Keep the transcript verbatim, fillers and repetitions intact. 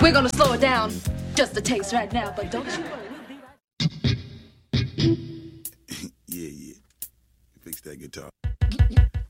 We're gonna slow it down just a taste right now, but don't you worry. Yeah, yeah. Fix that guitar.